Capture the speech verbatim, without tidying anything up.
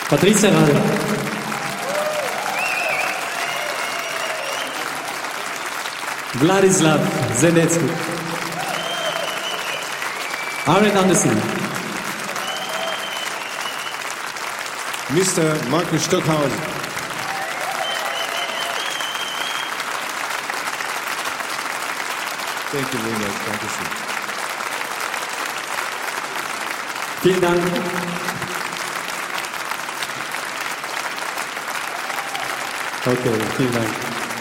Patricia Rall. Vladislav Zenetsky. Aaron Anderson. Mister Markus Stockhausen. Thank you very much. Dankeschön. Vielen Dank. Okay, vielen Dank.